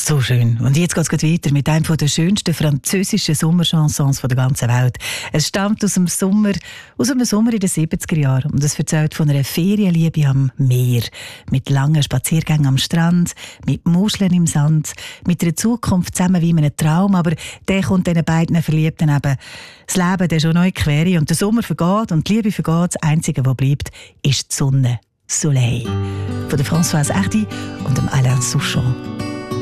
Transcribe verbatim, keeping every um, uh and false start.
So schön. Und jetzt geht es weiter mit einem der schönsten französischen Sommerchansons der ganzen Welt. Es stammt aus dem Sommer, aus einem Sommer in den siebziger Jahren und es erzählt von einer Ferienliebe am Meer. Mit langen Spaziergängen am Strand, mit Muscheln im Sand, mit einer Zukunft zusammen wie in einem Traum. Aber der kommt diesen beiden Verliebten eben das Leben der schon neu quere und der Sommer vergeht und die Liebe vergeht. Das Einzige, was bleibt, ist die Sonne. Soleil. Von der Françoise Hardy und dem Alain Souchon.